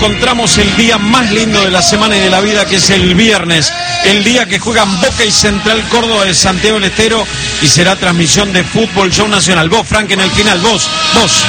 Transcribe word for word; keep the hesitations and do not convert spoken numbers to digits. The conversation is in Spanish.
Encontramos el día más lindo de la semana y de la vida, que es el viernes, el día que juegan Boca y Central Córdoba de Santiago del Estero, y será transmisión de Fútbol Show Nacional. Vos, Frank, en el final, vos, vos.